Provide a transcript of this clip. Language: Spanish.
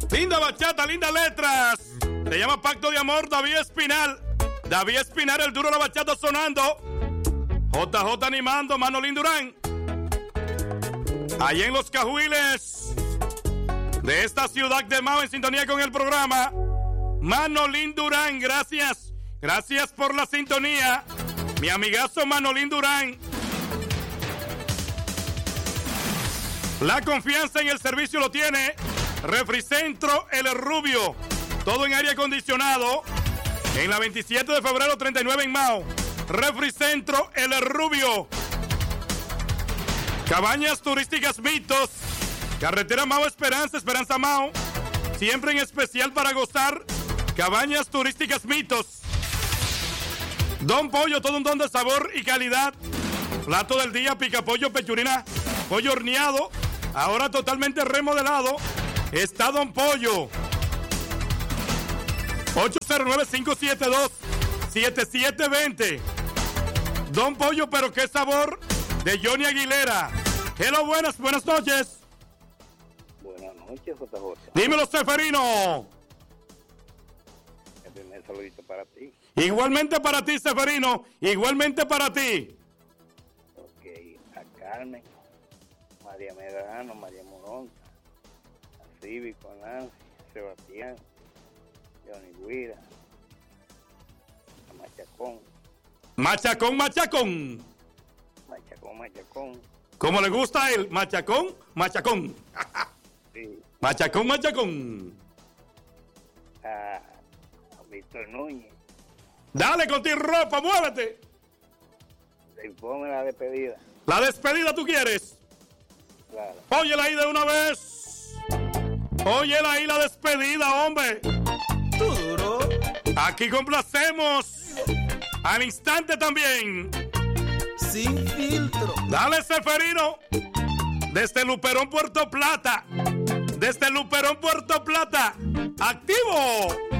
Linda bachata, lindas letras. Se llama Pacto de Amor, David Espinal. David Espinal, el duro de la bachata sonando. JJ animando, Manolín Durán. Allí en los Cajuiles de esta ciudad de Mao, en sintonía con el programa. Manolín Durán, gracias. Gracias por la sintonía. Mi amigazo Manolín Durán. La confianza en el servicio lo tiene Refricentro El Rubio. Todo en aire acondicionado. En la 27 de febrero 39 en Mao. Refricentro El Rubio. Cabañas turísticas Mitos. Carretera Mao Esperanza, Esperanza Mao. Siempre en especial para gozar. Cabañas turísticas Mitos. Don Pollo, todo un don de sabor y calidad. Plato del día, picapollo, pechurina, pollo horneado. Ahora totalmente remodelado. Está Don Pollo. 809-572-7720. Don Pollo, pero qué sabor, de Johnny Aguilera. Hello, buenas noches. Buenas noches, JJ. Dímelo, Seferino. El primer saludito para ti. Igualmente para ti, Seferino. Igualmente para ti. Ok, a Carmen, María Medrano, María Moronta, a Cívico, a Nancy, Sebastián, Johnny Guira, a Machacón. Machacón. Machacón. ¿Cómo le gusta a él? Machacón. Sí. Machacón. A Víctor Núñez. Dale con ti ropa, muévete. Ponme la despedida. La despedida tú quieres. Claro. Óyela ahí de una vez. Óyela ahí la despedida, hombre. Duro. Aquí complacemos. Al instante también. Sin filtro. Dale, Seferino. Desde Luperón, Puerto Plata. Activo.